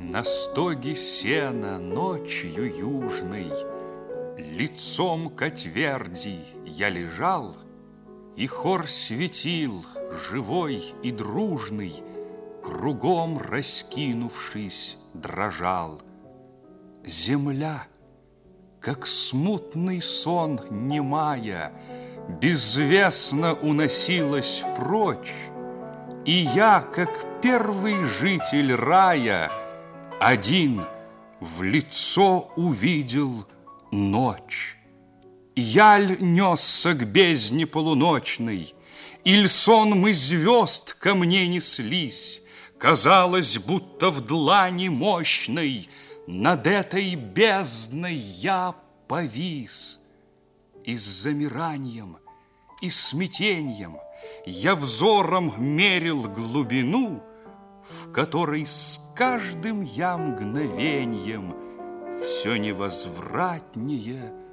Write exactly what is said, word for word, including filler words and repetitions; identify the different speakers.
Speaker 1: На стоге сена ночью южной, лицом ко тверди я лежал, и хор светил, живой и дружный, кругом раскинувшись, дрожал. Земля, как смутный сон немая, безвестно уносилась прочь, и я, как первый житель рая, один в лицо увидел ночь. Яль несся к бездне полуночной, иль сонмы звезд ко мне неслись. Казалось, будто в длани мощной над этой бездной я повис. И с замиранием, и смятением я взором мерил глубину, в которой с каждым я мгновеньем все невозвратнее